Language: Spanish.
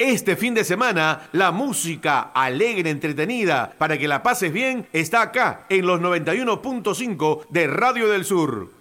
Este fin de semana, la música alegre, entretenida, para que la pases bien, está acá en los 91.5 de Radio del Sur.